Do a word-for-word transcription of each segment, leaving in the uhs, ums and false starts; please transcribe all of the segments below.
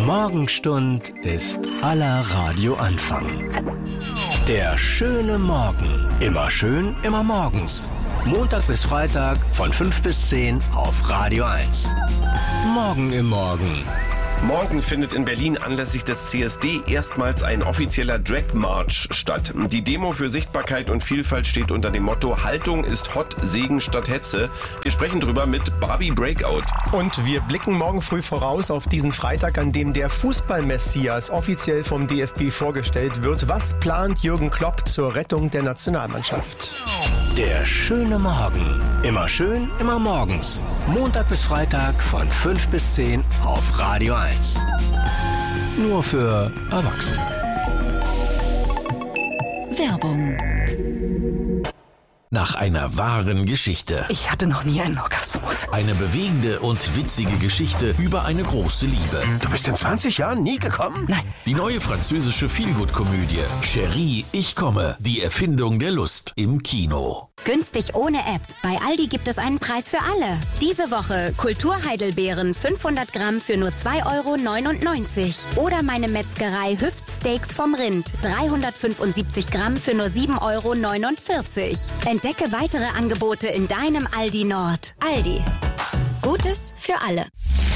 Morgenstund ist aller Radioanfang. Der schöne Morgen. Immer schön, immer morgens. Montag bis Freitag von fünf bis zehn auf Radio eins. Morgen im Morgen. Morgen findet in Berlin anlässlich des C S D erstmals ein offizieller Drag March statt. Die Demo für Sichtbarkeit und Vielfalt steht unter dem Motto Haltung ist Hot, Segen statt Hetze. Wir sprechen drüber mit Barbie Breakout. Und wir blicken morgen früh voraus auf diesen Freitag, an dem der Fußball-Messias offiziell vom D F B vorgestellt wird. Was plant Jürgen Klopp zur Rettung der Nationalmannschaft? Der schöne Morgen. Immer schön, immer morgens. Montag bis Freitag von fünf bis zehn auf Radio eins. Nur für Erwachsene. Werbung. Nach einer wahren Geschichte. Ich hatte noch nie einen Orgasmus. Eine bewegende und witzige Geschichte über eine große Liebe. Du bist in zwanzig Jahren nie gekommen? Nein. Die neue französische Feelgood-Komödie Chérie, ich komme. Die Erfindung der Lust im Kino. Günstig ohne App. Bei Aldi gibt es einen Preis für alle. Diese Woche Kulturheidelbeeren fünfhundert Gramm für nur zwei Euro neunundneunzig. Oder meine Metzgerei Hüftsteaks vom Rind dreihundertfünfundsiebzig Gramm für nur sieben Euro neunundvierzig. Entdecke weitere Angebote in deinem Aldi Nord. Aldi. Gutes für alle.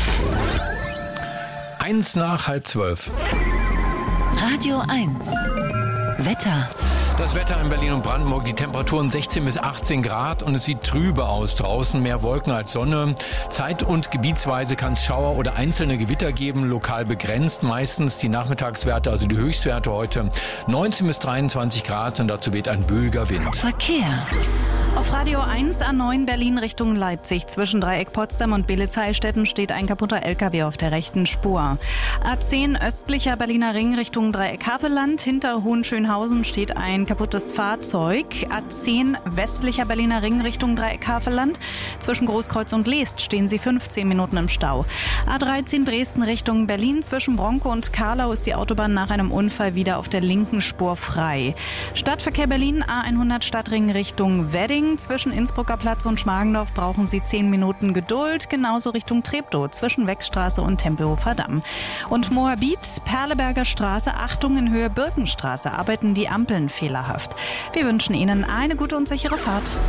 Eins nach halb zwölf. Radio eins. Wetter. Das Wetter in Berlin und Brandenburg, die Temperaturen sechzehn bis achtzehn Grad und es sieht trübe aus draußen, mehr Wolken als Sonne. Zeit- und gebietsweise kann es Schauer oder einzelne Gewitter geben, lokal begrenzt. Meistens die Nachmittagswerte, also die Höchstwerte heute neunzehn bis dreiundzwanzig Grad und dazu weht ein böiger Wind. Verkehr. Auf Radio eins A neun Berlin Richtung Leipzig. Zwischen Dreieck Potsdam und Belitz-Heilstätten steht ein kaputter L K W auf der rechten Spur. A zehn östlicher Berliner Ring Richtung Dreieck Havelland. Hinter Hohenschönhausen steht ein kaputtes Fahrzeug. A zehn westlicher Berliner Ring Richtung Dreieck Havelland. Zwischen Großkreuz und Leest stehen sie fünfzehn Minuten im Stau. A dreizehn Dresden Richtung Berlin. Zwischen Bronkow und Karlau ist die Autobahn nach einem Unfall wieder auf der linken Spur frei. Stadtverkehr Berlin A hundert Stadtring Richtung Wedding. Zwischen Innsbrucker Platz und Schmargendorf brauchen Sie zehn Minuten Geduld. Genauso Richtung Treptow zwischen Wechstraße und Tempelhofer Damm. Und Moabit, Perleberger Straße, Achtung in Höhe Birkenstraße, arbeiten die Ampeln fehlerhaft. Wir wünschen Ihnen eine gute und sichere Fahrt.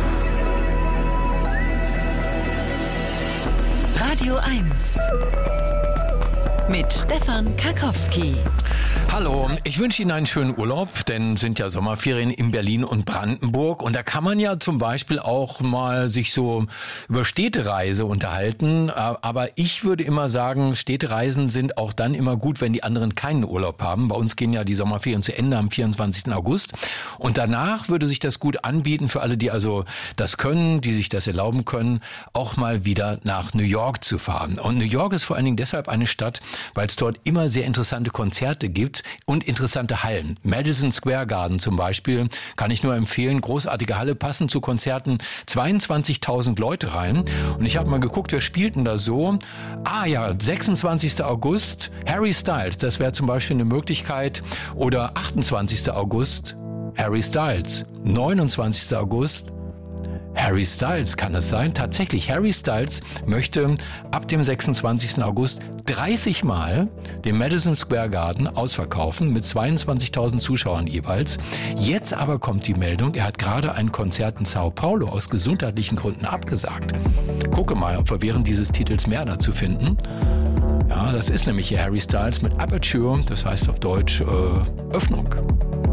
Radio eins. Mit Stefan Karkowski. Hallo, ich wünsche Ihnen einen schönen Urlaub, denn sind ja Sommerferien in Berlin und Brandenburg und da kann man ja zum Beispiel auch mal sich so über Städtereise unterhalten, aber ich würde immer sagen, Städtereisen sind auch dann immer gut, wenn die anderen keinen Urlaub haben. Bei uns gehen ja die Sommerferien zu Ende am vierundzwanzigsten August und danach würde sich das gut anbieten für alle, die also das können, die sich das erlauben können, auch mal wieder nach New York zu fahren. Und New York ist vor allen Dingen deshalb eine Stadt, weil es dort immer sehr interessante Konzerte gibt und interessante Hallen. Madison Square Garden zum Beispiel kann ich nur empfehlen. Großartige Halle, passen zu Konzerten zweiundzwanzigtausend Leute rein. Und ich habe mal geguckt, wer spielt denn da so? Ah ja, sechsundzwanzigsten August, Harry Styles. Das wäre zum Beispiel eine Möglichkeit. Oder achtundzwanzigsten August, Harry Styles. neunundzwanzigsten August, Harry Styles kann es sein. Tatsächlich, Harry Styles möchte ab dem sechsundzwanzigsten August dreißig Mal den Madison Square Garden ausverkaufen mit zweiundzwanzigtausend Zuschauern jeweils. Jetzt aber kommt die Meldung, er hat gerade ein Konzert in Sao Paulo aus gesundheitlichen Gründen abgesagt. Gucke mal, ob wir während dieses Titels mehr dazu finden. Ja, das ist nämlich hier Harry Styles mit Aperture, das heißt auf Deutsch äh, Öffnung.